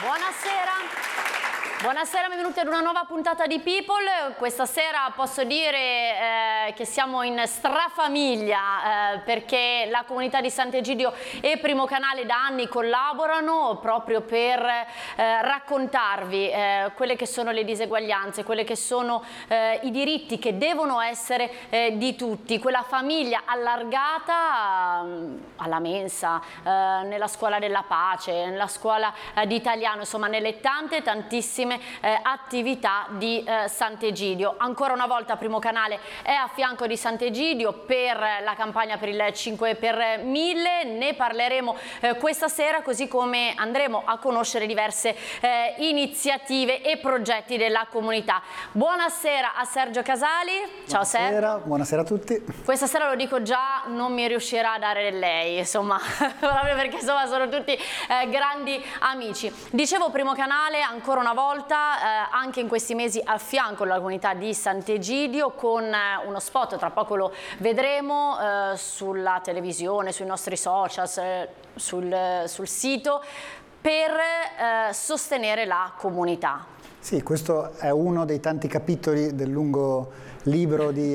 Buonasera. Buonasera, benvenuti ad una nuova puntata di People. Questa sera posso dire che siamo in strafamiglia perché la comunità di Sant'Egidio e Primo Canale da anni collaborano proprio per raccontarvi quelle che sono le diseguaglianze, quelle che sono i diritti che devono essere di tutti, quella famiglia allargata alla mensa, nella scuola della pace, nella scuola di italiano, insomma nelle tantissime attività di Sant'Egidio. Ancora una volta Primo Canale è a fianco di Sant'Egidio per la campagna per il 5 per 1000, ne parleremo questa sera, così come andremo a conoscere diverse iniziative e progetti della comunità. Buonasera a Sergio Casali. Ciao Sergio. Buonasera a tutti. Questa sera lo dico già, non mi riuscirà a dare lei, insomma, proprio perché insomma sono tutti grandi amici. Dicevo Primo Canale ancora una volta anche in questi mesi a fianco della comunità di Sant'Egidio con uno spot, tra poco lo vedremo sulla televisione, sui nostri social, sul sito, per sostenere la comunità. Sì, questo è uno dei tanti capitoli del lungo libro di